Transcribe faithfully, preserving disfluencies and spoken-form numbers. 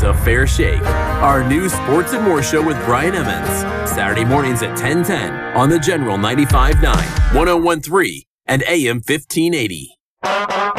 a fair shake. Our new Sports and More show with Brian Emmons. Saturday mornings at ten ten on the General ninety-five point nine, one oh one point three, and A M fifteen eighty.